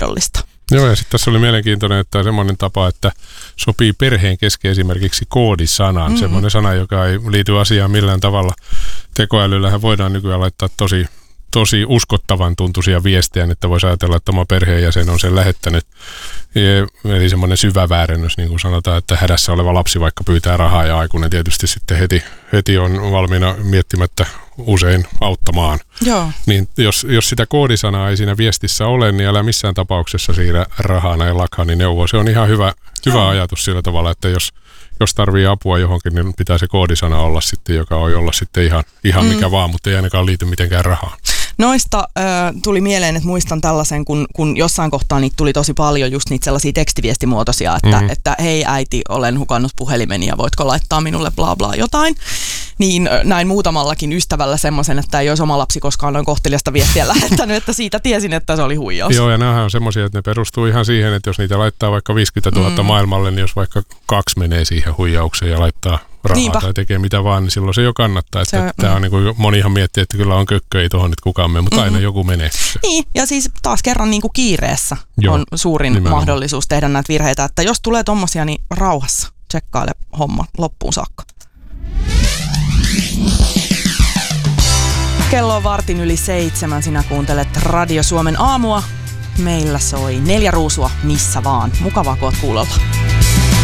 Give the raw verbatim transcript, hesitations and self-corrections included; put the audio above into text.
mahdollista. Joo, ja sitten tässä oli mielenkiintoinen, että semmoinen tapa, että sopii perheen kesken esimerkiksi koodisanaan. Mm-hmm. Semmoinen sana, joka ei liity asiaan millään tavalla. Tekoälyllähän voidaan nykyään laittaa tosi, tosi uskottavan tuntuisia viestejä, että voisi ajatella, että oma perheenjäsen on sen lähettänyt. Eli semmoinen syvä väärennös, niin kuin sanotaan, että hädässä oleva lapsi vaikka pyytää rahaa ja aikuinen tietysti sitten heti, heti on valmiina miettimättä usein auttamaan. Joo. Niin jos, jos sitä koodisanaa ei siinä viestissä ole, niin älä missään tapauksessa siirrä rahaa näin lakhani neuvoa. Se on ihan hyvä, hyvä ajatus sillä tavalla, että jos, jos tarvii apua johonkin, niin pitää se koodisana olla sitten, joka voi olla sitten ihan, ihan mm. mikä vaan, mutta ei ainakaan liity mitenkään rahaan. Noista äh, tuli mieleen, että muistan tällaisen, kun, kun jossain kohtaa niitä tuli tosi paljon just niitä sellaisia tekstiviestimuotoisia, että, mm-hmm. että hei äiti, olen hukannut puhelimeni ja voitko laittaa minulle bla bla jotain. Niin näin muutamallakin ystävällä semmoisen, että ei olisi oma lapsi koskaan noin kohteliasta viestiä lähettänyt, että siitä tiesin, että se oli huijaus. Joo, ja nämähän on semmoisia, että ne perustuu ihan siihen, että jos niitä laittaa vaikka viisikymmentätuhatta mm. maailmalle, niin jos vaikka kaksi menee siihen huijaukseen ja laittaa rahaa Niinpä. Tai tekee mitä vaan, niin silloin se jo kannattaa. Että se, tämä on niin kuin monihan miettii, että kyllä on kökkö, ei tuohon nyt kukaan mene, mutta mm-hmm. aina joku menee. Niin, ja siis taas kerran niin kuin kiireessä Joo, on suurin nimenomaan. Mahdollisuus tehdä näitä virheitä, että jos tulee tommosia, niin rauhassa tsekkaile homma loppuun saakka. Kello on vartin yli seitsemän, sinä kuuntelet Radio Suomen aamua. Meillä soi Neljä Ruusua missä vaan. Mukavaa, kun oot kuulolla.